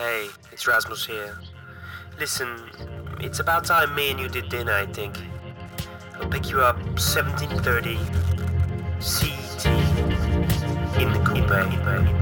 Hey, it's Rasmus here. Listen, it's about time me and you did dinner, I think. I'll pick you up 17:30 CT in the coupe.